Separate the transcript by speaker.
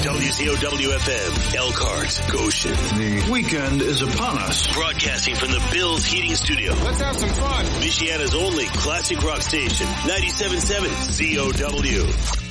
Speaker 1: WCOW-FM, Elkhart, Goshen.
Speaker 2: The weekend is upon us.
Speaker 1: Broadcasting from the Bills Heating Studio.
Speaker 3: Let's have some fun.
Speaker 1: Michiana's only classic rock station, 97.7 COW.